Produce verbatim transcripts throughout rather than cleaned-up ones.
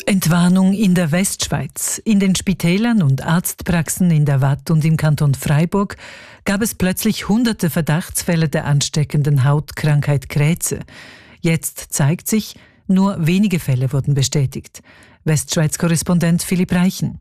Entwarnung in der Westschweiz. In den Spitälern und Arztpraxen in der Waadt und im Kanton Freiburg gab es plötzlich hunderte Verdachtsfälle der ansteckenden Hautkrankheit Krätze. Jetzt zeigt sich, nur wenige Fälle wurden bestätigt. Westschweiz-Korrespondent Philipp Reichen.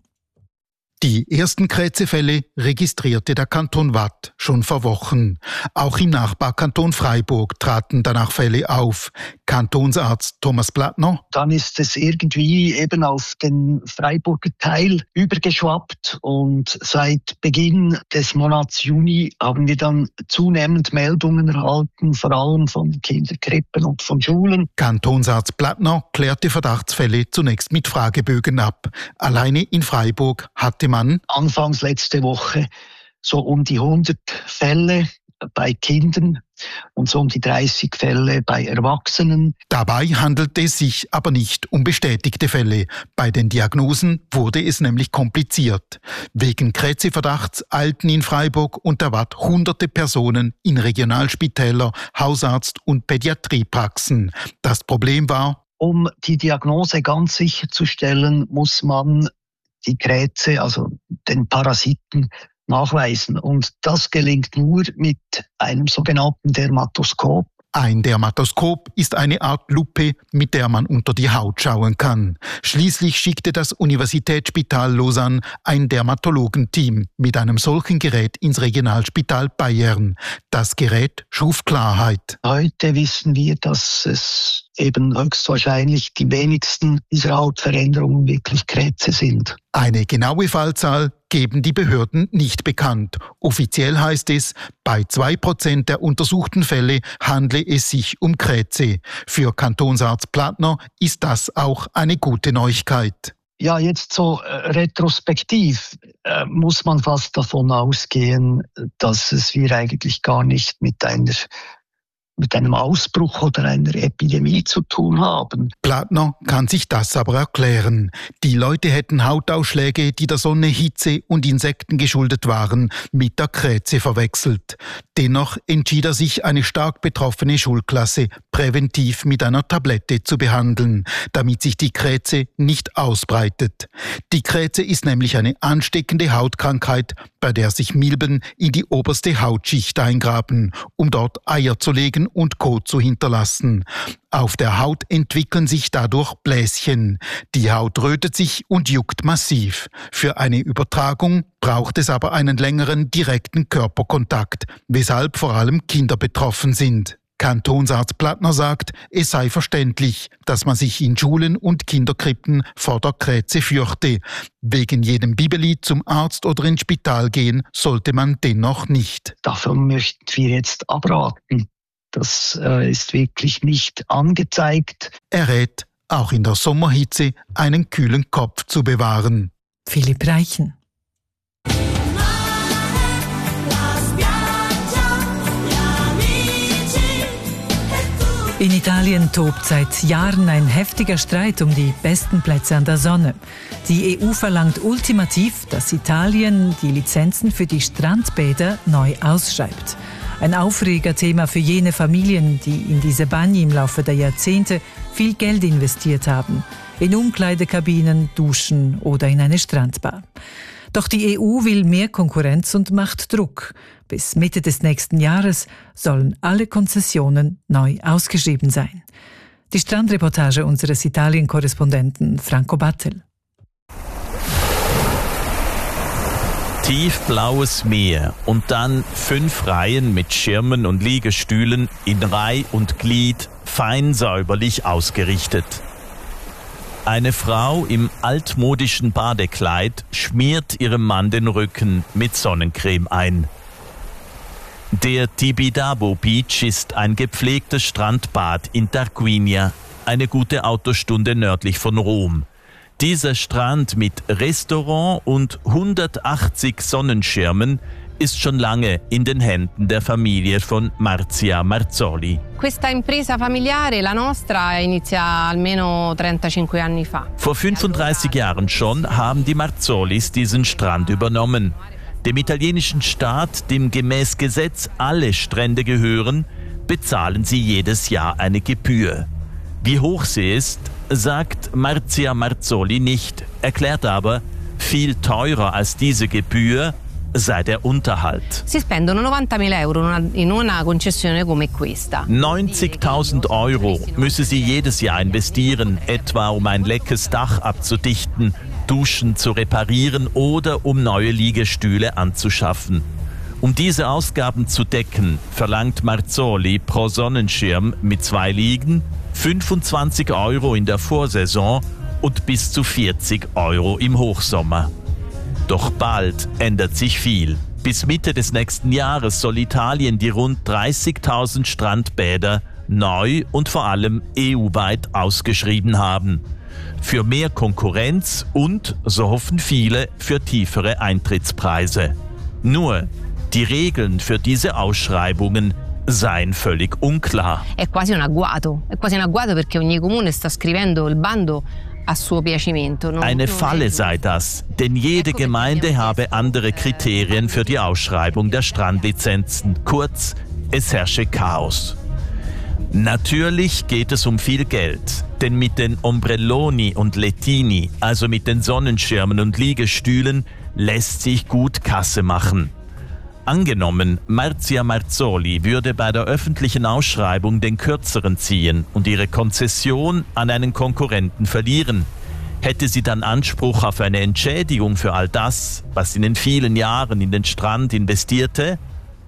Die ersten Krätzefälle registrierte der Kanton Waadt schon vor Wochen. Auch im Nachbarkanton Freiburg traten danach Fälle auf. Kantonsarzt Thomas Plattner. Dann ist es irgendwie eben auf den Freiburger Teil übergeschwappt und seit Beginn des Monats Juni haben wir dann zunehmend Meldungen erhalten, vor allem von Kinderkrippen und von Schulen. Kantonsarzt Plattner klärte Verdachtsfälle zunächst mit Fragebögen ab. Alleine in Freiburg hatte man anfangs letzte Woche so um die hundert Fälle bei Kindern und so um die dreißig Fälle bei Erwachsenen. Dabei handelt es sich aber nicht um bestätigte Fälle. Bei den Diagnosen wurde es nämlich kompliziert. Wegen Krätzeverdachts eilten in Freiburg und der Waadt hunderte Personen in Regionalspitäler, Hausarzt- und Pädiatriepraxen. Das Problem war, um die Diagnose ganz sicher zu stellen, muss man die Krätze, also den Parasiten, nachweisen. Und das gelingt nur mit einem sogenannten Dermatoskop. Ein Dermatoskop ist eine Art Lupe, mit der man unter die Haut schauen kann. Schließlich schickte das Universitätsspital Lausanne ein Dermatologenteam mit einem solchen Gerät ins Regionalspital Bayern. Das Gerät schuf Klarheit. Heute wissen wir, dass es eben höchstwahrscheinlich die wenigsten dieser Hautveränderungen wirklich Krätze sind. Eine genaue Fallzahl geben die Behörden nicht bekannt. Offiziell heißt es, bei zwei Prozent der untersuchten Fälle handle es sich um Krätze. Für Kantonsarzt Plattner ist das auch eine gute Neuigkeit. Ja, jetzt so äh, retrospektiv äh, muss man fast davon ausgehen, dass es wir eigentlich gar nicht mit einer mit einem Ausbruch oder einer Epidemie zu tun haben. Plattner kann sich das aber erklären. Die Leute hätten Hautausschläge, die der Sonne, Hitze und Insekten geschuldet waren, mit der Krätze verwechselt. Dennoch entschied er sich, eine stark betroffene Schulklasse präventiv mit einer Tablette zu behandeln, damit sich die Krätze nicht ausbreitet. Die Krätze ist nämlich eine ansteckende Hautkrankheit, bei der sich Milben in die oberste Hautschicht eingraben, um dort Eier zu legen und Kot zu hinterlassen. Auf der Haut entwickeln sich dadurch Bläschen. Die Haut rötet sich und juckt massiv. Für eine Übertragung braucht es aber einen längeren direkten Körperkontakt, weshalb vor allem Kinder betroffen sind. Kantonsarzt Plattner sagt, es sei verständlich, dass man sich in Schulen und Kinderkrippen vor der Krätze fürchte. Wegen jedem Bibeli zum Arzt oder ins Spital gehen sollte man dennoch nicht. Davon möchten wir jetzt abraten. Das äh, ist wirklich nicht angezeigt. Er rät, auch in der Sommerhitze einen kühlen Kopf zu bewahren. Philipp Reichen. In Italien tobt seit Jahren ein heftiger Streit um die besten Plätze an der Sonne. Die E U verlangt ultimativ, dass Italien die Lizenzen für die Strandbäder neu ausschreibt. Ein Aufregerthema für jene Familien, die in diese Bagni im Laufe der Jahrzehnte viel Geld investiert haben. In Umkleidekabinen, Duschen oder in eine Strandbar. Doch die E U will mehr Konkurrenz und macht Druck. Bis Mitte des nächsten Jahres sollen alle Konzessionen neu ausgeschrieben sein. Die Strandreportage unseres Italien-Korrespondenten Franco Battel. Tiefblaues Meer und dann fünf Reihen mit Schirmen und Liegestühlen in Reih und Glied, fein säuberlich ausgerichtet. Eine Frau im altmodischen Badekleid schmiert ihrem Mann den Rücken mit Sonnencreme ein. Der Tibidabo Beach ist ein gepflegtes Strandbad in Tarquinia, eine gute Autostunde nördlich von Rom. Dieser Strand mit Restaurant und hundertachtzig Sonnenschirmen ist schon lange in den Händen der Familie von Marzia Marzoli. Questa impresa familiare, la nostra, inizia almeno trentacinque anni fa. Vor fünfunddreißig Jahren schon haben die Marzolis diesen Strand übernommen. Dem italienischen Staat, dem gemäß Gesetz alle Strände gehören, bezahlen sie jedes Jahr eine Gebühr. Wie hoch sie ist, sagt Marzia Marzoli nicht, erklärt aber, viel teurer als diese Gebühr sei der Unterhalt. Si spendono novantamila euro in una concessione come questa. neunzigtausend Euro müsse sie jedes Jahr investieren, etwa um ein leckes Dach abzudichten, Duschen zu reparieren oder um neue Liegestühle anzuschaffen. Um diese Ausgaben zu decken, verlangt Marzoli pro Sonnenschirm mit zwei Liegen fünfundzwanzig Euro in der Vorsaison und bis zu vierzig Euro im Hochsommer. Doch bald ändert sich viel. Bis Mitte des nächsten Jahres soll Italien die rund dreißigtausend Strandbäder neu und vor allem E U-weit ausgeschrieben haben. Für mehr Konkurrenz und, so hoffen viele, für tiefere Eintrittspreise. Nur, die Regeln für diese Ausschreibungen seien völlig unklar. È quasi un agguato, è quasi un agguato perché ogni comune sta scrivendo il bando a suo piacimento. Eine Falle sei das, denn jede Gemeinde habe andere Kriterien für die Ausschreibung der Strandlizenzen. Kurz, es herrsche Chaos. Natürlich geht es um viel Geld, denn mit den Ombrelloni und Lettini, also mit den Sonnenschirmen und Liegestühlen, lässt sich gut Kasse machen. Angenommen, Marzia Marzoli würde bei der öffentlichen Ausschreibung den Kürzeren ziehen und ihre Konzession an einen Konkurrenten verlieren. Hätte sie dann Anspruch auf eine Entschädigung für all das, was sie in den vielen Jahren in den Strand investierte?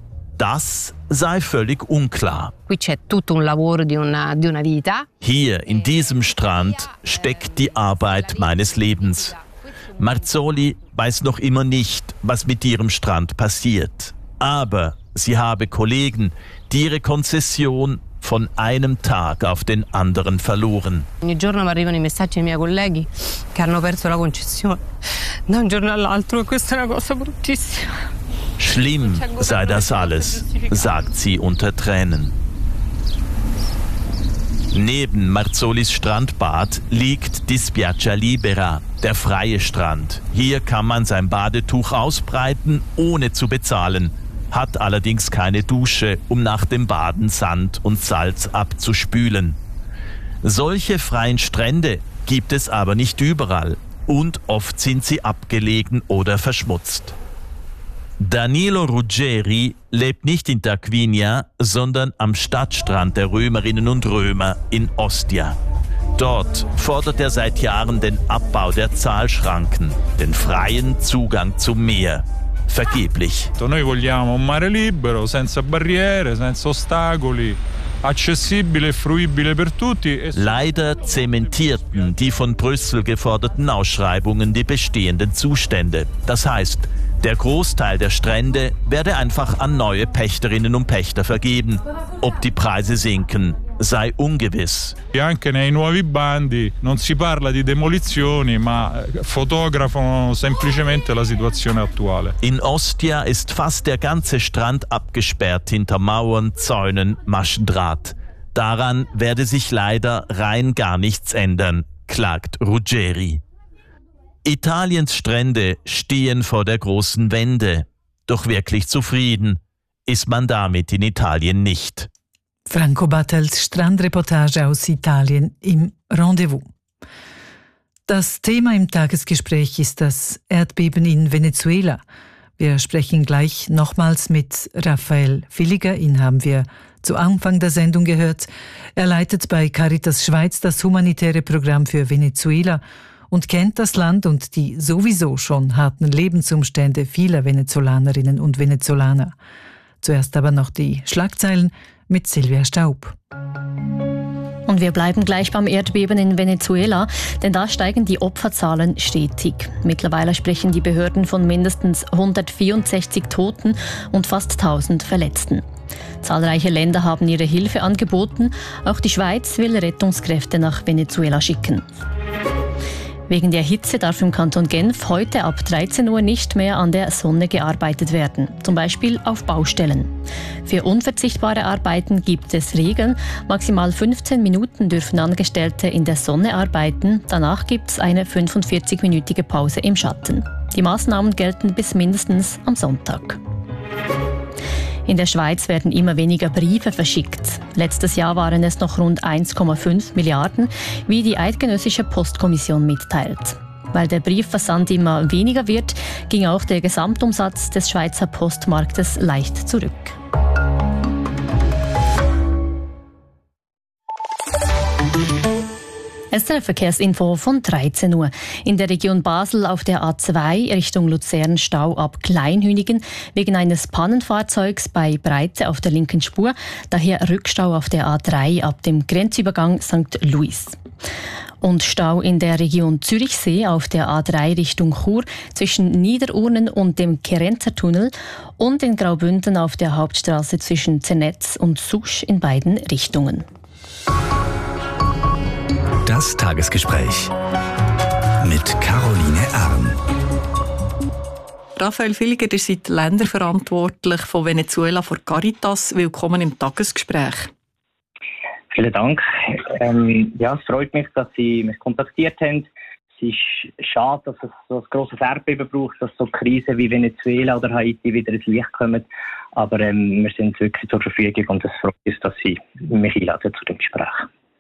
Das sei völlig unklar. Qui c'è tutto un lavoro di una, di una vita. Hier in diesem Strand steckt die Arbeit meines Lebens. Marzoli weiß noch immer nicht, was mit ihrem Strand passiert. Aber sie habe Kollegen, die ihre Konzession von einem Tag auf den anderen verloren. Ogni giorno mi arrivano i messaggi ai miei colleghi che hanno perso la concessione da un giorno all'altro e questa è una cosa bruttissima. Schlimm sei das alles, sagt sie unter Tränen. Neben Marzolis Strandbad liegt die Spiaggia Libera, der freie Strand. Hier kann man sein Badetuch ausbreiten, ohne zu bezahlen, hat allerdings keine Dusche, um nach dem Baden Sand und Salz abzuspülen. Solche freien Strände gibt es aber nicht überall und oft sind sie abgelegen oder verschmutzt. Danilo Ruggeri lebt nicht in Tarquinia, sondern am Stadtstrand der Römerinnen und Römer in Ostia. Dort fordert er seit Jahren den Abbau der Zahlschranken, den freien Zugang zum Meer. Vergeblich. Noi vogliamo un mare libero, senza barriere, senza ostacoli, accessibile e fruibile per tutti. Leider zementierten die von Brüssel geforderten Ausschreibungen die bestehenden Zustände. Das heißt, der Großteil der Strände werde einfach an neue Pächterinnen und Pächter vergeben. Ob die Preise sinken, sei ungewiss. Anche nei nuovi bandi non si parla di demolizioni, ma fotografano semplicemente la situazione attuale. In Ostia ist fast der ganze Strand abgesperrt hinter Mauern, Zäunen, Maschendraht. Daran werde sich leider rein gar nichts ändern, klagt Ruggeri. Italiens Strände stehen vor der großen Wende. Doch wirklich zufrieden ist man damit in Italien nicht. Franco Battels Strandreportage aus Italien im Rendezvous. Das Thema im Tagesgespräch ist das Erdbeben in Venezuela. Wir sprechen gleich nochmals mit Raphael Villiger. Ihn haben wir zu Anfang der Sendung gehört. Er leitet bei Caritas Schweiz das humanitäre Programm für Venezuela und kennt das Land und die sowieso schon harten Lebensumstände vieler Venezolanerinnen und Venezolaner. Zuerst aber noch die Schlagzeilen mit Silvia Staub. Und wir bleiben gleich beim Erdbeben in Venezuela, denn da steigen die Opferzahlen stetig. Mittlerweile sprechen die Behörden von mindestens hundertvierundsechzig Toten und fast tausend Verletzten. Zahlreiche Länder haben ihre Hilfe angeboten. Auch die Schweiz will Rettungskräfte nach Venezuela schicken. Wegen der Hitze darf im Kanton Genf heute ab dreizehn Uhr nicht mehr an der Sonne gearbeitet werden, zum Beispiel auf Baustellen. Für unverzichtbare Arbeiten gibt es Regeln. Maximal fünfzehn Minuten dürfen Angestellte in der Sonne arbeiten. Danach gibt es eine fünfundvierzig-minütige Pause im Schatten. Die Maßnahmen gelten bis mindestens am Sonntag. In der Schweiz werden immer weniger Briefe verschickt. Letztes Jahr waren es noch rund eins Komma fünf Milliarden, wie die Eidgenössische Postkommission mitteilt. Weil der Briefversand immer weniger wird, ging auch der Gesamtumsatz des Schweizer Postmarktes leicht zurück. S R F-Verkehrsinfo von dreizehn Uhr. In der Region Basel auf der A zwei Richtung Luzern Stau ab Kleinhünigen wegen eines Pannenfahrzeugs bei Breite auf der linken Spur. Daher Rückstau auf der A drei ab dem Grenzübergang Sankt Louis. Und Stau in der Region Zürichsee auf der A drei Richtung Chur zwischen Niederurnen und dem Kerenzer Tunnel und in Graubünden auf der Hauptstraße zwischen Zernetz und Susch in beiden Richtungen. Das Tagesgespräch mit Caroline Arn. Raphael Villiger, ihr seid länderverantwortlich von Venezuela für Caritas. Willkommen im Tagesgespräch. Vielen Dank. Ähm, ja, es freut mich, dass Sie mich kontaktiert haben. Es ist schade, dass es so ein grosses Erdbeben braucht, dass so Krisen wie Venezuela oder Haiti wieder ins Licht kommen. Aber ähm, wir sind wirklich zur Verfügung und es freut uns, dass Sie mich einladen zu dem Gespräch.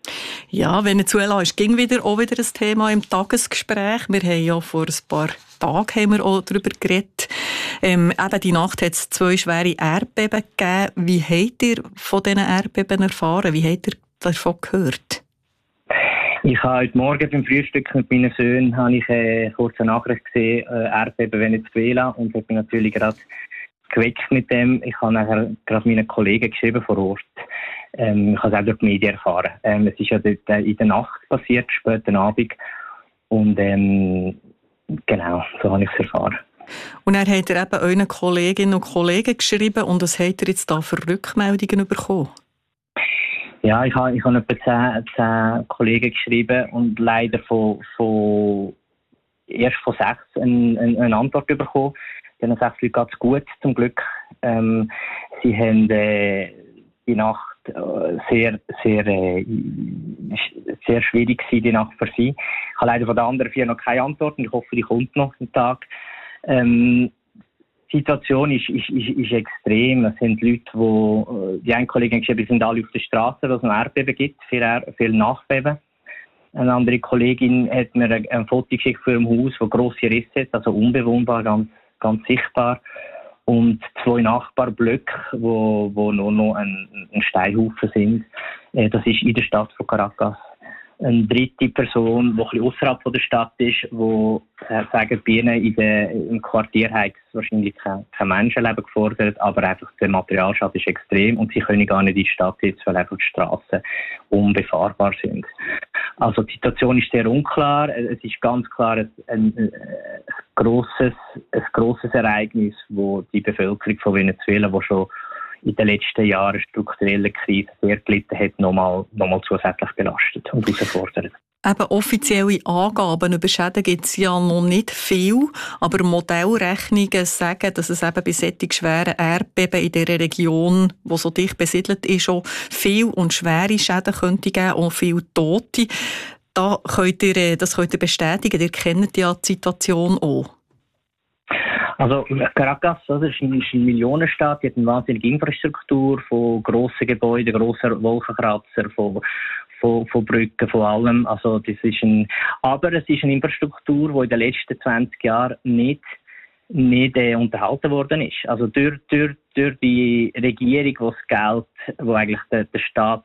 Ja, Venezuela ist ging wieder auch wieder ein Thema im Tagesgespräch. Wir haben ja vor ein paar Tagen haben wir auch darüber geredet. Ähm, eben die Nacht hat es zwei schwere Erdbeben gegeben. Wie habt ihr von diesen Erdbeben erfahren? Wie habt ihr davon gehört? Ich habe heute Morgen beim Frühstück mit meinen Söhnen habe ich eine kurze Nachricht gesehen, äh, Erdbeben Venezuela, und ich bin natürlich gerade geweckt mit dem. Ich habe nachher gerade meinen Kollegen geschrieben vor Ort. Ähm, ich habe es auch durch die Medien erfahren. Ähm, es ist ja dort in der Nacht passiert, späten Abend. Und ähm, genau, so habe ich es erfahren. Und dann habt ihr eben euren Kolleginnen und Kollegen geschrieben, und was habt ihr jetzt da für Rückmeldungen bekommen? Ja, ich habe, ich habe etwa zehn, zehn Kollegen geschrieben und leider von, von erst von sechs eine, eine, eine Antwort bekommen. Den sechs Leuten geht es gut, zum Glück. Ähm, sie haben äh, die Nacht äh, sehr, sehr, äh, sehr schwierig gewesen, die Nacht für sie. Ich habe leider von den anderen vier noch keine Antwort und ich hoffe, die kommt noch einen Tag. Ähm, die Situation ist, ist, ist, ist extrem. Es sind Leute, die, die einen Kollegen geschrieben, sind alle auf der Straße, weil es ein Erdbeben gibt, viel, viel Nachbeben. Eine andere Kollegin hat mir ein, ein Foto geschickt von ihrem Haus, das grosse Risse hat, also unbewohnbar, ganz, ganz sichtbar. Und zwei Nachbarblöcke, wo, wo nur noch ein, ein Steinhaufen sind. Äh, das ist in der Stadt von Caracas. Eine dritte Person, die ein bisschen außerhalb der Stadt ist, die äh, sagen, bei ihnen in der, im Quartier hat es wahrscheinlich kein, kein Menschenleben gefordert, aber einfach der Materialschaden ist extrem und sie können gar nicht in die Stadt jetzt, weil einfach die Strassen unbefahrbar sind. Also die Situation ist sehr unklar. Es ist ganz klar ein, ein, ein, grosses, ein grosses Ereignis, wo die Bevölkerung von Venezuela, die schon in den letzten Jahren strukturelle Krise sehr gelitten hat, nochmal, nochmal zusätzlich belastet und herausfordert. Eben offizielle Angaben über Schäden gibt es ja noch nicht viel, aber Modellrechnungen sagen, dass es eben bei solchen schweren Erdbeben in dieser Region, die so dicht besiedelt ist, schon viel und schwere Schäden könnte geben und viele Tote. Da könnt ihr, das könnt ihr bestätigen, ihr kennt ja die Situation auch. Also Caracas, das ist eine Millionenstadt, die hat eine wahnsinnige Infrastruktur von grossen Gebäuden, grossen Wolkenkratzer, von, von, von Brücken, von allem. Also das ist ein, aber es ist eine Infrastruktur, die in den letzten zwanzig Jahren nicht, nicht äh, unterhalten worden ist. Also durch, durch, durch die Regierung, die das Geld, wo eigentlich der, der Staat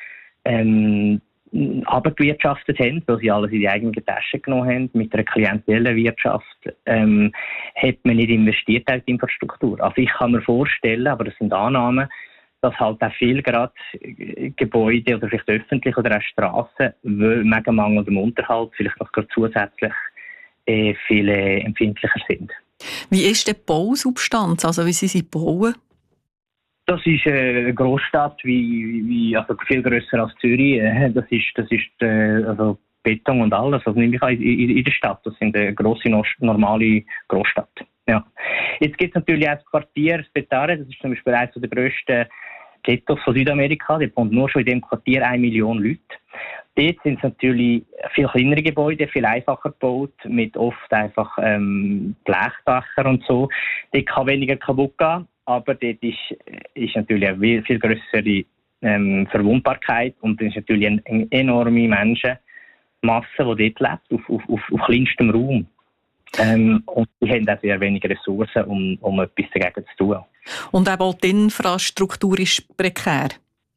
ähm, abgewirtschaftet haben, weil sie alles in die eigenen Taschen genommen haben, mit einer klientellen Wirtschaft, ähm, hat man nicht investiert in die Infrastruktur. Also ich kann mir vorstellen, aber das sind Annahmen, dass halt auch viel gerade Gebäude oder vielleicht öffentlich oder auch Strassen, wegen mangelndem Unterhalt vielleicht noch zusätzlich äh, viel äh, empfindlicher sind. Wie ist die Bausubstanz, also wie sie sie bauen? Das ist eine Großstadt, wie, wie, also viel grösser als Zürich. Das ist, das ist äh, also Beton und alles. Also nehme ich an, in, in der Stadt. Das sind eine grosse, normale Großstadt. Ja. Jetzt gibt es natürlich auch das Quartier, das Petare. Das ist zum Beispiel eines der grössten Ghettos von Südamerika. Da wohnen nur schon in dem Quartier eine Million Leute. Dort sind es natürlich viel kleinere Gebäude, viel einfacher gebaut, mit oft einfach ähm, Blechdächern und so. Dort kann weniger kaputt gehen. aber dort ist, ist natürlich eine viel, viel grössere ähm, Verwundbarkeit und es ist natürlich eine, eine enorme Menschenmasse, die dort lebt, auf, auf, auf, auf kleinstem Raum. Ähm, und die haben auch sehr wenig Ressourcen, um, um etwas dagegen zu tun. Und eben auch die Infrastruktur ist prekär?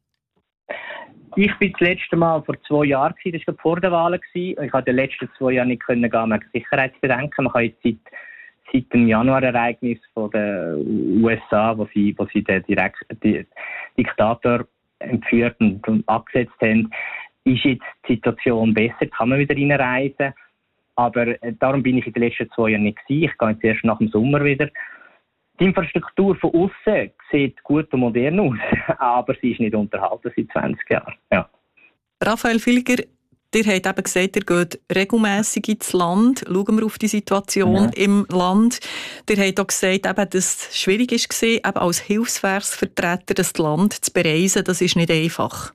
Ich war das letzte Mal vor zwei Jahren, das war vor der Wahl. Ich konnte die letzten zwei Jahre nicht gehen wegen Sicherheitsbedenken. Man kann jetzt seit, seit dem Januar-Ereignis von den U S A, wo sie, wo sie den Direkt, die Diktator entführt und, und abgesetzt haben, ist jetzt die Situation besser, kann man wieder reinreisen. Aber äh, darum bin ich in den letzten zwei Jahren nicht gewesen. Ich gehe jetzt erst nach dem Sommer wieder. Die Infrastruktur von außen sieht gut und modern aus, aber sie ist nicht unterhalten seit zwanzig Jahren. Ja. Raphael Villiger, ihr habt eben gesagt, ihr geht regelmässig ins Land. Schauen wir auf die Situation ja. im Land. Ihr habt auch gesagt, eben, dass es schwierig war, eben als Hilfswerksvertreter das Land zu bereisen. Das ist nicht einfach.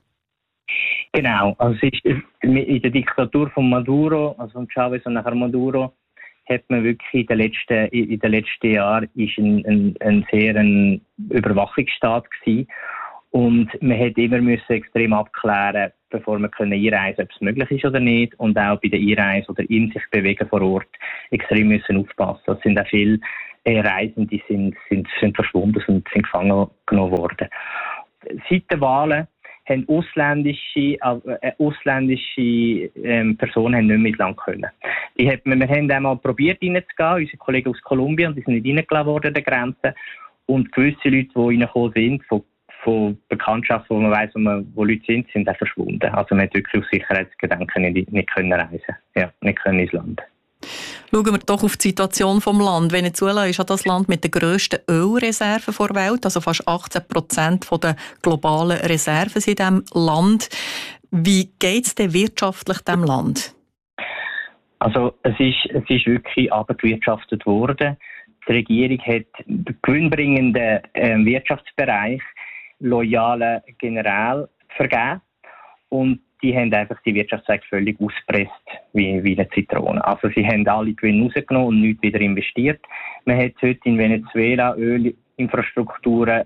Genau. Also es ist in der Diktatur von Maduro, also von Chavez und nachher Maduro, hat man wirklich in den letzten, in den letzten Jahren ist ein, ein, ein sehr ein Überwachungsstaat gewesen. Und man hat immer müssen extrem abklären, bevor man können einreisen, ob es möglich ist oder nicht. Und auch bei der Einreise oder in sich bewegen vor Ort extrem müssen aufpassen. Es sind auch viele äh, Reisende, die sind, sind, sind verschwunden und sind gefangen genommen worden. Seit den Wahlen haben ausländische, äh, ausländische ähm, Personen haben nicht mehr lang können. Die hat, wir haben einmal probiert reinzugehen, unsere Kollegen aus Kolumbien, die sind nicht reingelassen worden an der Grenze. Und gewisse Leute, die reingekommen sind, von, von Bekanntschaften, wo man weiss, wo, man, wo Leute sind, sind auch verschwunden. Also man hat wirklich aus Sicherheitsgedanken nicht, nicht können reisen, ja, nicht können ins Land. Schauen wir doch auf die Situation des Landes. Venezuela ist ja das Land mit den grössten Ölreserven der Welt, also fast achtzehn Prozent der globalen Reserven in diesem Land. Wie geht es denn wirtschaftlich diesem Land? Also es ist, es ist wirklich abgewirtschaftet worden. Die Regierung hat den gewinnbringenden äh, Wirtschaftsbereich loyalen General vergeben und die haben einfach die Wirtschaftszweige völlig ausgepresst, wie, wie eine Zitrone. Also sie haben alle Gewinne rausgenommen und nichts wieder investiert. Man hat heute in Venezuela Ölinfrastrukturen,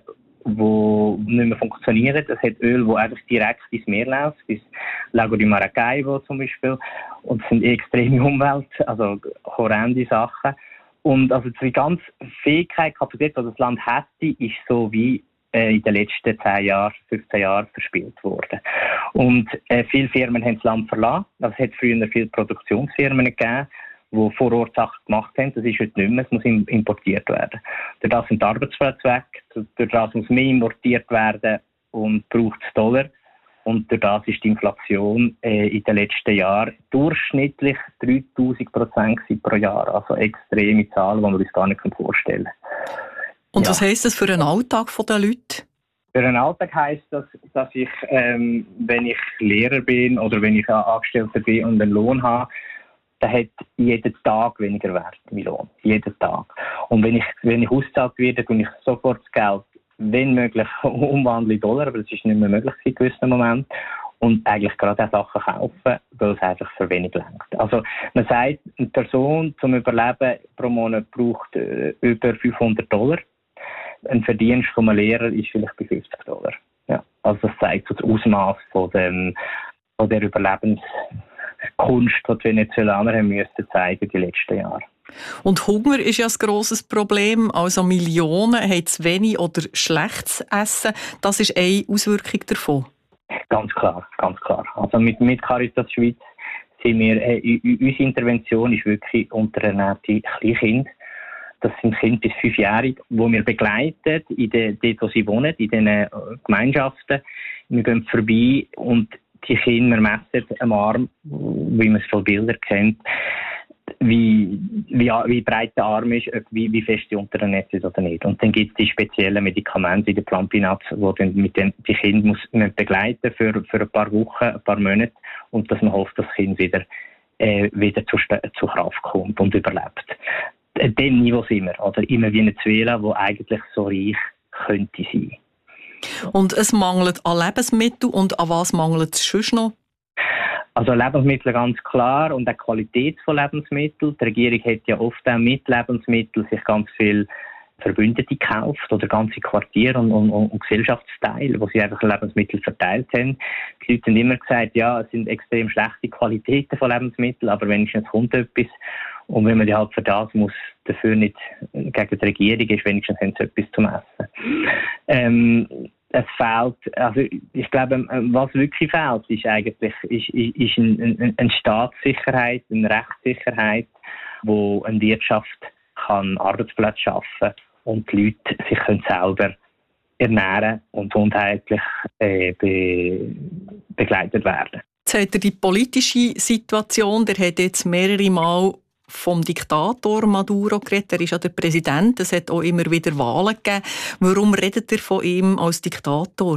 die nicht mehr funktionieren. Es hat Öl, das einfach direkt ins Meer läuft, bis Lago di Maracaibo zum Beispiel. Und es sind extreme Umwelt, also horrende Sachen. Und also die ganze Fähigkeit, Kapazität, die das Land hätte, ist so wie in den letzten zehn Jahren, fünfzehn Jahren verspielt worden. Und äh, viele Firmen haben das Land verlassen. Also es hat früher viele Produktionsfirmen gegeben, die vor Ort Sachen gemacht haben. Das ist heute nicht mehr, es muss importiert werden. Durch das sind die Arbeitsplätze weg, durch das muss mehr importiert werden und braucht es Dollar. Und durch das ist die Inflation äh, in den letzten Jahren durchschnittlich dreitausend Prozent pro Jahr. Also extreme Zahlen, die man uns gar nicht vorstellen kann. Und ja. Was heisst das für den Alltag der Leute? Für den Alltag heisst das, dass ich, ähm, wenn ich Lehrer bin oder wenn ich Angestellter bin und einen Lohn habe, dann hat jeden Tag weniger Wert, mein Lohn. Jeden Tag. Und wenn ich, wenn ich ausgezahlt werde, dann ich sofort das Geld, wenn möglich, umwandeln in Dollar, aber das ist nicht mehr möglich in gewissen Momenten. Und eigentlich gerade auch Sachen kaufen, weil es einfach für wenig lenkt. Also man sagt, eine Person zum Überleben pro Monat braucht äh, über fünfhundert Dollar. Ein Verdienst von einem Lehrer ist vielleicht bei fünfzig Dollar. Ja. Also das zeigt so das Ausmaß von, dem, von der Überlebenskunst, die die Venezuelaner haben müssen zeigen die letzten Jahre. Und Hunger ist ja ein grosses Problem. Also Millionen haben zu wenig oder schlechtes Essen. Das ist eine Auswirkung davon. Ganz klar, ganz klar. Also mit, mit Caritas Schweiz sind wir, äh, unsere Intervention ist wirklich unterernährte Kleinkinder. Das sind Kinder bis fünfjährig, die wir begleiten, in de, dort, wo sie wohnen, in diesen Gemeinschaften. Wir gehen vorbei und die Kinder messen am Arm, wie man es von Bildern kennt, wie, wie, wie breit der Arm ist, wie, wie fest die Unterernährung ist oder nicht. Und dann gibt es die speziellen Medikamente in der Plumpynut, die mit den, die Kinder muss man begleiten für, für ein paar Wochen, ein paar Monate und dass man hofft, dass das Kind wieder, äh, wieder zur, zur Kraft kommt und überlebt. An dem Niveau sind wir, oder immer Venezuela, wo eigentlich so reich könnte sein. Und es mangelt an Lebensmitteln und an was mangelt es sonst noch? Also Lebensmittel ganz klar und auch die Qualität von Lebensmitteln. Die Regierung hat ja oft auch mit Lebensmitteln sich ganz viel Verbündete gekauft oder ganze Quartiere und, und, und Gesellschaftsteile, wo sie einfach Lebensmittel verteilt haben. Die Leute haben immer gesagt, ja, es sind extrem schlechte Qualitäten von Lebensmitteln, aber wenigstens kommt etwas. Und wenn man die halt für das muss, dafür nicht gegen die Regierung ist, wenigstens haben sie etwas zum Essen. Ähm, es fehlt, also ich glaube, was wirklich fehlt, ist eigentlich ist, ist eine, eine Staatssicherheit, eine Rechtssicherheit, wo eine Wirtschaft kann Arbeitsplätze schaffen und die Leute sich können selber ernähren und gesundheitlich äh, be, begleitet werden. Jetzt hat er die politische Situation, der hat jetzt mehrere Mal vom Diktator Maduro geredet. Er ist ja der Präsident, es hat auch immer wieder Wahlen gegeben. Warum redet er von ihm als Diktator?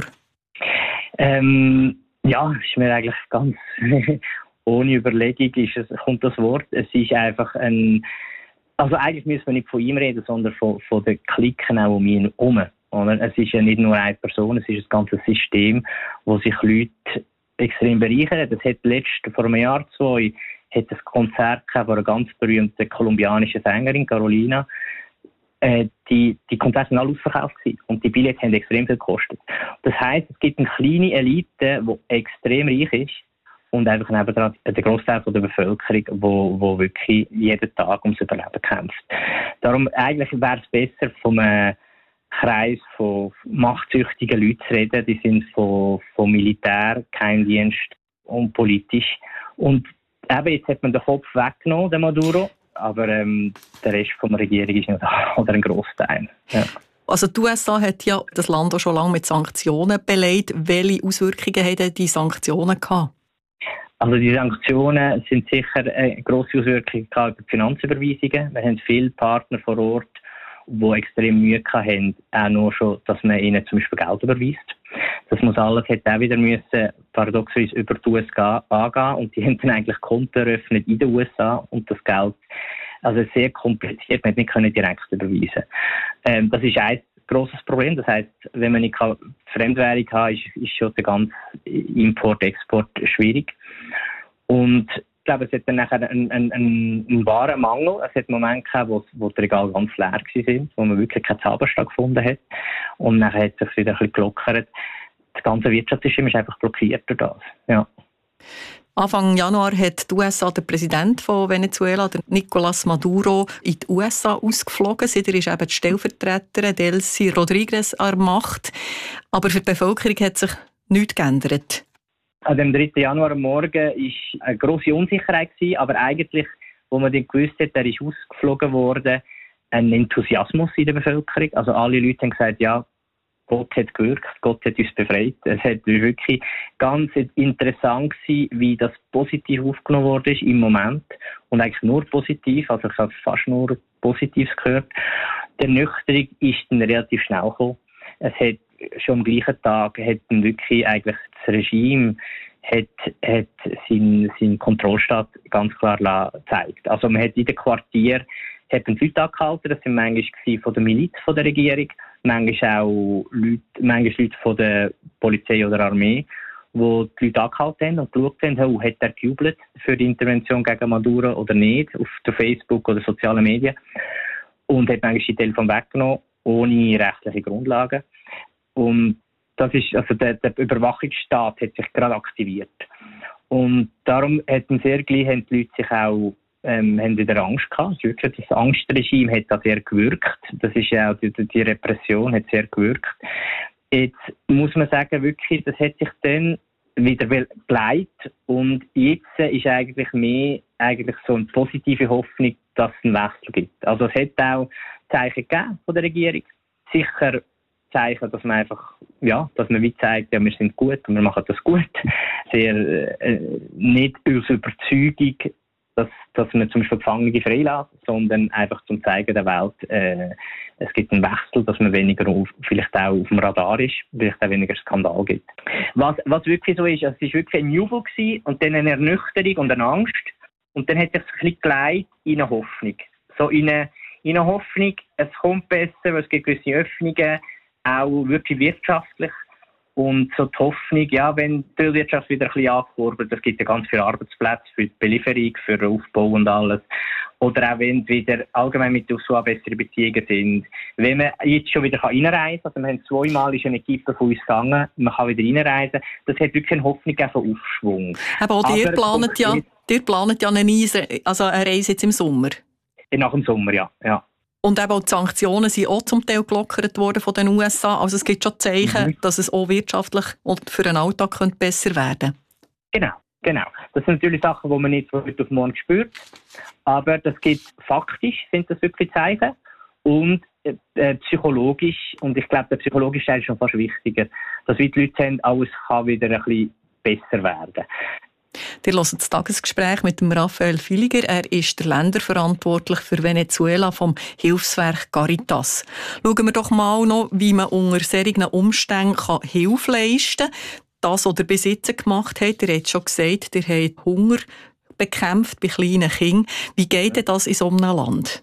Ähm, ja, ist mir eigentlich ganz ohne Überlegung ist es, kommt das Wort. Es ist einfach ein, also eigentlich müssen wir nicht von ihm reden, sondern von, von den Klicken auch um ihn herum. Es ist ja nicht nur eine Person, es ist ein ganzes System, wo sich Leute extrem bereichern. Das hat letztes, vor einem Jahr, zwei, hat ein Konzert von einer ganz berühmten kolumbianischen Sängerin, Carolina. Äh, die, die Konzerte waren alle ausverkauft gewesen. Und die Billette haben extrem viel gekostet. Das heisst, es gibt eine kleine Elite, die extrem reich ist und einfach nebendran der Großteil der Bevölkerung, wo, wo wirklich jeden Tag ums Überleben kämpft. Darum eigentlich wäre es besser, von einem Kreis von machtsüchtigen Leuten zu reden. Die sind von, von Militär, Geheimdienst und politisch. Und eben, jetzt hat man den Kopf weggenommen, der Maduro, aber ähm, der Rest der Regierung ist noch da, oder ein Grossteil. Ja. Also die U S A hat ja das Land auch schon lange mit Sanktionen belegt. Welche Auswirkungen haben die Sanktionen gehabt? Also die Sanktionen sind sicher eine grosse Auswirkung über die Finanzüberweisungen. Wir haben viele Partner vor Ort, die extrem Mühe hatten, auch nur schon, dass man ihnen zum Beispiel Geld überweist. Das muss alles, hätte auch wieder müssen, paradoxerweise über die U S A angehen. Und die haben dann eigentlich Konten eröffnet in den U S A und das Geld, also sehr kompliziert, man nicht können direkt überweisen. Ähm, das ist ein grosses Problem. Das heisst, wenn man nicht Fremdwährung hat, ist, ist schon der ganze Import, Export schwierig. Und ich glaube, es hat dann nachher einen, einen, einen wahren Mangel. Es hat Momente gehabt, wo, wo die Regale ganz leer waren, wo man wirklich keinen Zauberstab gefunden hat. Und nachher hat es sich wieder ein bisschen gelockert. Das ganze Wirtschaftssystem ist einfach blockiert durch das. Ja. Anfang Januar hat die U S A der Präsident von Venezuela, der Nicolás Maduro, in die U S A ausgeflogen. Seither ist eben die Stellvertreterin Delcy Rodriguez an der Macht. Aber für die Bevölkerung hat sich nichts geändert. An dem dritten Januar am Morgen war eine grosse Unsicherheit, aber eigentlich, wo man dann gewusst hat, er ist ausgeflogen worden, ein Enthusiasmus in der Bevölkerung. Also alle Leute haben gesagt, ja, Gott hat gewirkt, Gott hat uns befreit. Es hat wirklich ganz interessant gewesen, wie das positiv aufgenommen wurde im Moment. Und eigentlich nur positiv, also ich habe fast nur Positives gehört. Die Ernüchterung ist dann relativ schnell gekommen. Es hat schon am gleichen Tag hat dann wirklich eigentlich das Regime hat, hat seinen, seinen Kontrollstaat ganz klar gezeigt. Also man hat in den Quartieren hat man Leute angehalten, das sind manchmal von der Miliz von der Regierung, manchmal auch Leute, manchmal Leute von der Polizei oder Armee, die die Leute angehalten haben und geschaut haben, oh, hat er gejubelt für die Intervention gegen Maduro oder nicht, auf der Facebook oder sozialen Medien, und hat manchmal die Telefon weggenommen, ohne rechtliche Grundlagen. Und das ist, also der, der Überwachungsstaat hat sich gerade aktiviert. Und darum hätten sehr gleich haben die Leute sich auch ähm, haben wieder Angst gehabt. Wirklich, das Angstregime hat da sehr gewirkt. Das ist ja auch die, die Repression hat sehr gewirkt. Jetzt muss man sagen, wirklich, das hat sich dann wieder geleitet. Und jetzt ist eigentlich mehr eigentlich so eine positive Hoffnung, dass es einen Wechsel gibt. Also es hat auch Zeichen gegeben von der Regierung. Sicher Zeichen, dass man einfach, ja, dass man wie zeigt, ja, wir sind gut und wir machen das gut. Sehr, äh, nicht aus Überzeugung, dass, dass man zum Beispiel Gefangene freilässt, sondern einfach zum Zeigen der Welt, äh, es gibt einen Wechsel, dass man weniger auf, vielleicht auch auf dem Radar ist, vielleicht auch weniger Skandal gibt. Was, was wirklich so ist, also es war wirklich ein Jubel gewesen und dann eine Ernüchterung und eine Angst und dann hat sich ein bisschen geleitet in eine Hoffnung. So in eine, in eine Hoffnung, es kommt besser, weil es gibt gewisse Öffnungen, auch wirklich wirtschaftlich. Und so die Hoffnung, ja, wenn die Wirtschaft wieder ein bisschen angekurbelt, es gibt ja ganz viele Arbeitsplätze für die Belieferung, für den Aufbau und alles. oder auch wenn wieder allgemein mit der U S A bessere Beziehungen sind. Wenn man jetzt schon wieder reinreisen kann, also wir haben zweimal ist eine Equipe von uns gegangen, man kann wieder reinreisen, das hat wirklich eine Hoffnung auf Aufschwung. Aber auch ihr planet ja, ihr planet ja eine Reise, also eine Reise jetzt im Sommer? Nach dem Sommer, ja. ja. Und eben auch die Sanktionen sind auch zum Teil gelockert worden von den U S A. Also es gibt schon Zeichen, mhm. dass es auch wirtschaftlich und für den Alltag könnte besser werden könnte. Genau, genau. Das sind natürlich Sachen, die man nicht von heute auf morgen spürt. Aber das gibt faktisch, sind das wirklich Zeichen. Und äh, psychologisch, und ich glaube, der psychologische Teil ist schon fast wichtiger, dass wir die Leute haben, alles kann wieder ein bisschen besser werden. Ihr hört das Tagesgespräch mit dem Raphael Filiger. Er ist der Länderverantwortlich für Venezuela vom Hilfswerk Caritas. Schauen wir doch mal noch, wie man unter solchen Umständen Hilfe leisten kann. Das, was ihr bis jetzt gemacht habt, ihr habt schon gesagt, ihr habt Hunger bekämpft bei kleinen Kindern. Wie geht denn das in so einem Land?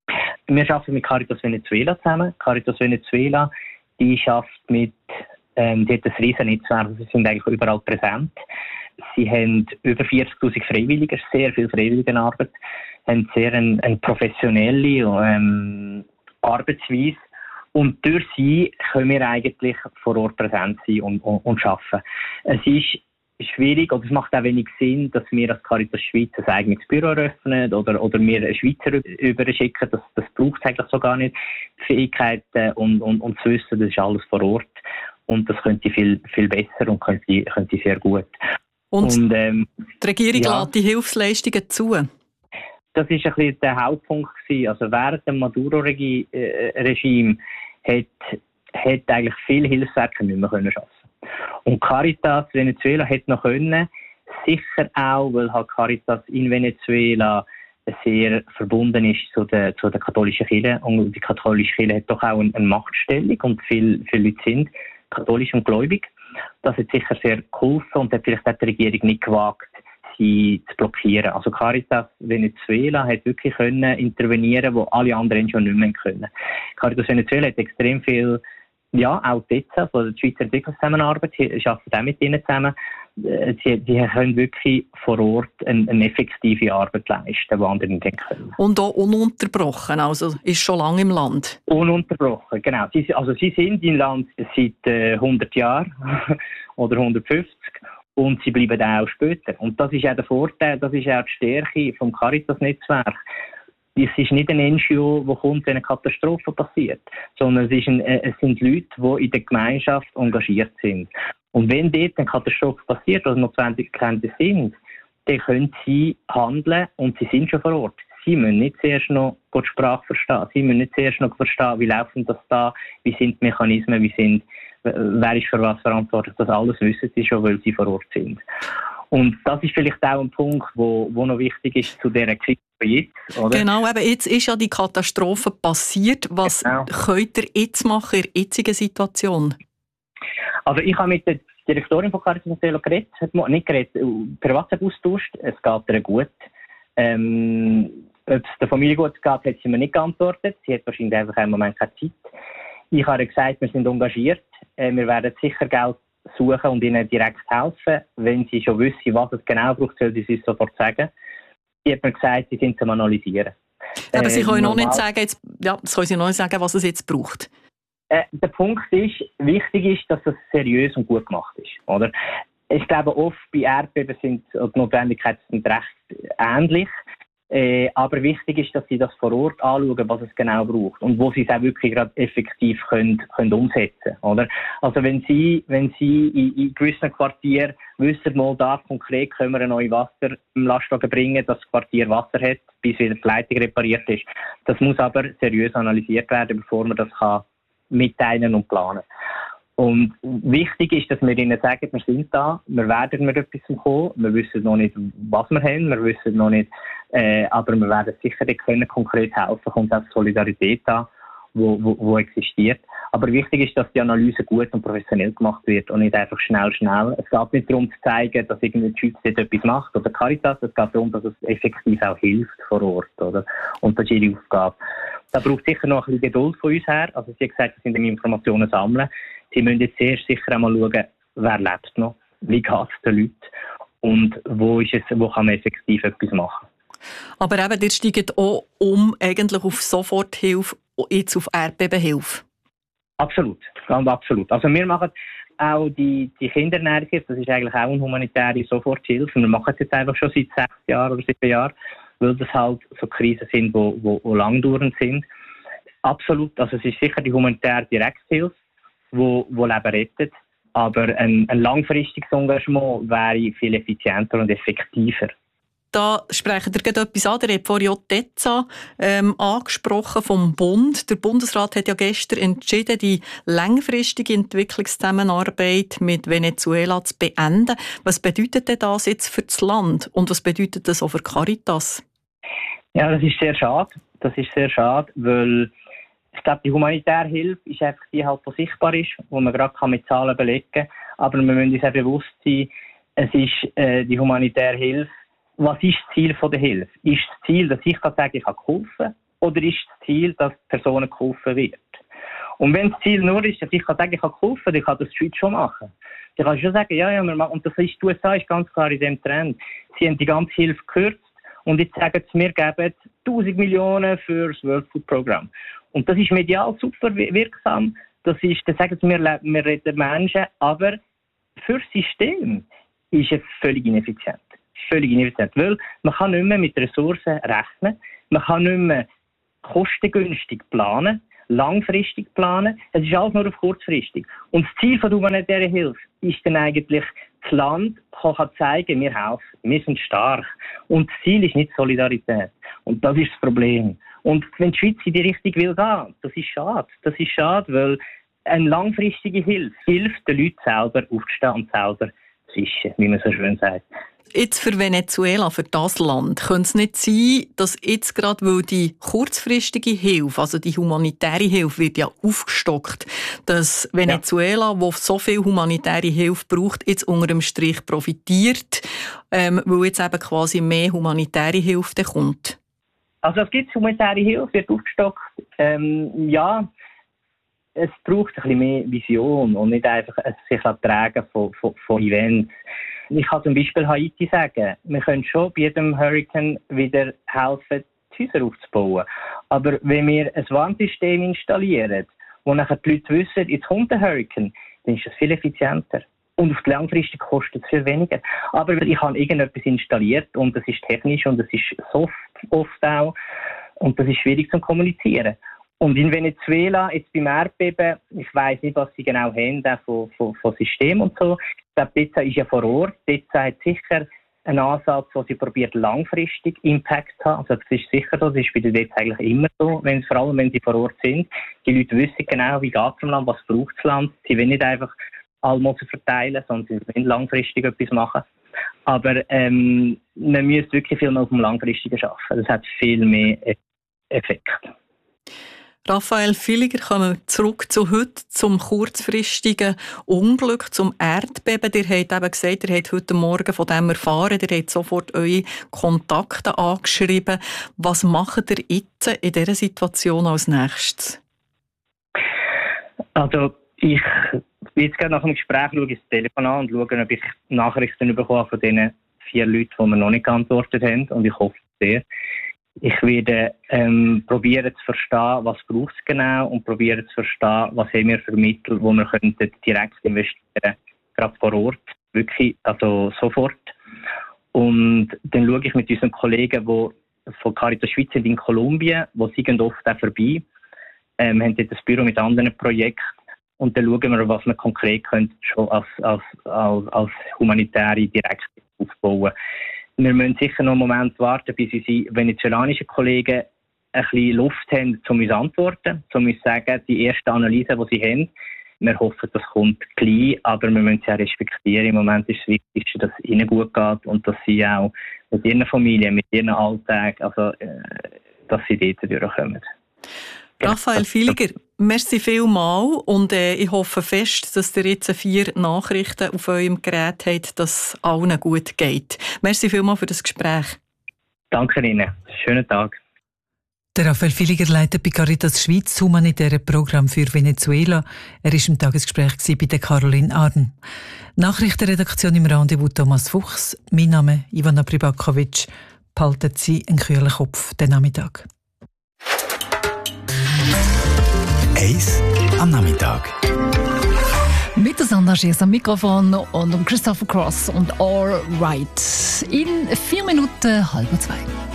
Wir arbeiten mit Caritas Venezuela zusammen. Caritas Venezuela, die arbeitet mit, ähm, die hat ein riesen Netzwerk, sie sind eigentlich überall präsent. Sie haben über vierzigtausend Freiwillige, sehr viel Freiwilligenarbeit, haben sehr eine, eine professionelle ähm, Arbeitsweise. Und durch sie können wir eigentlich vor Ort präsent sein und, und, und arbeiten. Es ist schwierig, oder es macht auch wenig Sinn, dass wir als Caritas Schweiz ein eigenes Büro eröffnen oder, oder wir einen Schweizer überschicken. Das, das braucht es eigentlich so gar nicht. Die Fähigkeiten und, und, und das Wissen, das ist alles vor Ort. Und das könnte viel, viel besser und könnte, könnte sehr gut. Und, und ähm, die Regierung ja, lässt die Hilfsleistungen zu? Das war ein bisschen der Hauptpunkt gewesen. Also während dem Maduro-Regime hat, hat eigentlich viele Hilfswerke nicht mehr arbeiten können. Und Caritas Venezuela hat noch können, sicher auch, weil halt Caritas in Venezuela sehr verbunden ist zu der, zu der katholischen Kirche. Und die katholische Kirche hat doch auch eine, eine Machtstellung und viele, viele Leute sind katholisch und gläubig. Das hat sicher sehr geholfen und hat vielleicht auch die Regierung nicht gewagt, sie zu blockieren. Also Caritas Venezuela hat wirklich können intervenieren, wo alle anderen schon nicht mehr können. Caritas Venezuela hat extrem viel, ja, auch D E Z A, von der Schweizer Entwicklungszusammenarbeit, ich arbeite auch mit ihnen zusammen. Sie, die können wirklich vor Ort eine, eine effektive Arbeit leisten, die andere nicht können. Und auch ununterbrochen, also ist schon lange im Land? Ununterbrochen, genau. Sie, also sie sind im Land seit äh, hundert Jahren oder hundertfünfzig und sie bleiben auch später. Und das ist auch der Vorteil, das ist auch die Stärke vom Caritas-Netzwerk. Es ist nicht ein N G O, wo kommt, wenn eine Katastrophe passiert, sondern es, ist ein, es sind Leute, die in der Gemeinschaft engagiert sind. Und wenn dort eine Katastrophe passiert oder Notwendigkeiten sind, dann können sie handeln und sie sind schon vor Ort. Sie müssen nicht zuerst noch die Sprache verstehen. Sie müssen nicht zuerst noch verstehen, wie laufen das da, wie sind die Mechanismen, wie sind, wer ist für was verantwortlich. Das alles wissen sie schon, weil sie vor Ort sind. Und das ist vielleicht auch ein Punkt, wo, wo noch wichtig ist zu dieser Krise jetzt. Oder? Genau, eben jetzt ist ja die Katastrophe passiert. Was genau. könnt ihr jetzt machen in der jetzigen Situation? Also ich habe mit der Direktorin von Caritas Venezuela geredet, nicht geredet, per WhatsApp austauscht. Es geht ihr gut. Ähm, ob es der Familie gut geht, hat sie mir nicht geantwortet. Sie hat wahrscheinlich einfach im Moment keine Zeit. Ich habe gesagt, wir sind engagiert. Äh, wir werden sicher Geld suchen und ihnen direkt helfen. Wenn sie schon wissen, was es genau braucht, soll sie es sofort sagen. Sie hat mir gesagt, sie sind zum Analysieren. Aber äh, sie können noch nicht sagen, jetzt, ja, das können sie noch nicht sagen, was es jetzt braucht. Äh, der Punkt ist, wichtig ist, dass es seriös und gut gemacht ist. Oder? Ich glaube, oft bei Erdbeben sind die Notwendigkeiten sind recht ähnlich. Äh, aber wichtig ist, dass sie das vor Ort anschauen, was es genau braucht und wo sie es auch wirklich gerade effektiv können, können umsetzen. Oder? Also wenn sie, wenn sie in, in gewissen Quartieren wissen, mal da konkret können wir ein neues Wasser im Lastwagen bringen, dass das Quartier Wasser hat, bis wieder die Leitung repariert ist. Das muss aber seriös analysiert werden, bevor man das kann mitteilen und planen. Und wichtig ist, dass wir ihnen sagen, wir sind da, wir werden mit etwas kommen, wir wissen noch nicht, was wir haben, wir wissen noch nicht, äh, aber wir werden sicher können konkret helfen, kommt auch Solidarität an, wo, wo, wo existiert. Aber wichtig ist, dass die Analyse gut und professionell gemacht wird und nicht einfach schnell, schnell. Es geht nicht darum zu zeigen, dass irgendwie die Schweiz dort etwas macht oder Caritas, es geht darum, dass es effektiv auch hilft vor Ort, oder? Und das ist ihre Aufgabe. Da braucht sicher noch ein bisschen Geduld von uns her. Also sie hat gesagt, wir sind Informationen sammeln. Sie müssen jetzt sehr sicher einmal schauen, wer lebt noch, wie geht es den Leuten und wo, ist es, wo kann man effektiv etwas machen. Aber eben, ihr steigt auch um eigentlich auf Soforthilfe, jetzt auf Erdbebenhilfe. Absolut, ganz absolut. Also wir machen auch die, die Kinderernährung, das ist eigentlich auch eine humanitäre Soforthilfe. Wir machen es jetzt einfach schon seit sechs Jahren oder sieben Jahren, weil das halt so Krisen sind, die wo, wo, wo langdauernd sind. Absolut, also es ist sicher die humanitäre Direkthilfe, die wo, wo Leben rettet, aber ein, ein langfristiges Engagement wäre viel effizienter und effektiver. Da sprechen ihr gerade etwas an. Ihr habt vorhin auch die E Z A ähm, angesprochen vom Bund. Der Bundesrat hat ja gestern entschieden, die langfristige Entwicklungszusammenarbeit mit Venezuela zu beenden. Was bedeutet denn das jetzt für das Land und was bedeutet das auch für Caritas? Ja, das ist sehr schade. Das ist sehr schade, weil ich glaube, die humanitäre Hilfe ist einfach die, halt, die sichtbar ist, wo man gerade mit Zahlen belegen kann. Aber wir müssen uns auch bewusst sein, es ist äh, die humanitäre Hilfe. Was ist das Ziel der Hilfe? Ist das Ziel, dass ich kann sagen, ich habe geholfen? Oder ist das Ziel, dass Personen geholfen wird? Und wenn das Ziel nur ist, dass ich kann sagen, ich habe geholfen, dann kann das die Schweiz schon machen. Ich kann schon sagen, ja, ja, wir machen. Und das ist, die U S A ist ganz klar in diesem Trend. Sie haben die ganze Hilfe gekürzt und jetzt sagen sie, wir geben tausend Millionen für das World Food Program. Und das ist medial super wirksam. Das ist, dann sagen sie, wir, wir retten Menschen, aber für das System ist es völlig ineffizient. Völlig ineffizient, weil man kann nicht mehr mit Ressourcen rechnen, man kann nicht mehr kostengünstig planen, langfristig planen, es ist alles nur auf kurzfristig. Und das Ziel der humanitären Hilfe ist dann eigentlich, das Land kann zeigen, wir helfen, wir sind stark. Und das Ziel ist nicht Solidarität. Und das ist das Problem. Und wenn die Schweiz in die Richtung will gehen, das ist schade. Das ist schade, weil eine langfristige Hilfe hilft den Leuten selber aufzustehen und selber zu fischen, wie man so schön sagt. Jetzt für Venezuela, für das Land, könnte es nicht sein, dass jetzt gerade, weil die kurzfristige Hilfe, also die humanitäre Hilfe, wird ja aufgestockt, dass Venezuela, ja, wo so viel humanitäre Hilfe braucht, jetzt unter dem Strich profitiert, ähm, weil jetzt eben quasi mehr humanitäre Hilfe kommt? Also es gibt humanitäre Hilfe, wird aufgestockt. Ähm, ja, es braucht ein bisschen mehr Vision und nicht einfach sich tragen von, von, von Events. Ich kann zum Beispiel Haiti sagen, wir können schon bei jedem Hurricane wieder helfen, die Häuser aufzubauen. Aber wenn wir ein Warnsystem installieren, wo nachher die Leute wissen, jetzt kommt ein Hurricane, dann ist das viel effizienter. Und auf die langfristig kostet es viel weniger. Aber ich habe irgendetwas installiert und das ist technisch und das ist soft oft auch. Und das ist schwierig zu kommunizieren. Und in Venezuela, jetzt beim Erdbeben, ich weiss nicht, was sie genau haben, auch von, von, von System und so. Ich glaube, D E Z A ist ja vor Ort. D E Z A hat sicher einen Ansatz, wo sie probiert, langfristig Impact zu haben. Also das ist sicher so, das ist bei der D E Z A eigentlich immer so, wenn, vor allem wenn sie vor Ort sind. Die Leute wissen genau, wie geht es im Land, was braucht das Land. Sie wollen nicht einfach Almosen verteilen, sondern sie wollen langfristig etwas machen. Aber ähm, man müsste wirklich viel mehr auf dem Langfristigen arbeiten. Das hat viel mehr Effekt. Raphael Villiger, kommen wir zurück zu heute, zum kurzfristigen Unglück, zum Erdbeben. Ihr habt eben gesagt, ihr habt heute Morgen von dem erfahren, ihr habt sofort eure Kontakte angeschrieben. Was macht ihr jetzt in dieser Situation als nächstes? Also ich will jetzt gerade nach dem Gespräch schaue ich das Telefon an und schaue, ob ich Nachrichten bekomme von diesen vier Leuten, die mir noch nicht geantwortet haben. Und ich hoffe sehr. Ich werde ähm, probieren zu verstehen, was braucht es genau und probieren zu verstehen, was haben wir für Mittel, wo wir könnten direkt investieren, gerade vor Ort, wirklich, also sofort. Und dann schaue ich mit unseren Kollegen, die von Caritas Schweiz sind in Kolumbien, die sind oft auch vorbei, ähm, haben dort ein Büro mit anderen Projekten und dann schauen wir, was wir konkret können, schon als, als, als, als humanitäre Direkte aufbauen. Wir müssen sicher noch einen Moment warten, bis unsere venezolanischen Kollegen ein bisschen Luft haben, um uns zu antworten, um uns zu sagen, die erste Analyse, die sie haben, wir hoffen, das kommt gleich, aber wir müssen sie auch respektieren. Im Moment ist es wichtig, dass es ihnen gut geht und dass sie auch mit ihren Familien, mit ihren Alltag, also, dass sie dort durchkommen. Raphael Villiger, merci vielmals und äh, ich hoffe fest, dass ihr jetzt vier Nachrichten auf eurem Gerät habt, dass es allen gut geht. Merci vielmals für das Gespräch. Danke Ihnen. Schönen Tag. Der Raphael Villiger leitet bei Caritas Schweiz das humanitäre Programm für Venezuela. Er war im Tagesgespräch bei der Caroline Arden. Nachrichtenredaktion im Rendezvous Thomas Fuchs. Mein Name Ivana Pribakovic. behalten Sie einen kühlen Kopf den Nachmittag. Eis am Nachmittag. Mit der Sandra Schiers am Mikrofon und um Christopher Cross und All Right. In vier Minuten halb zwei.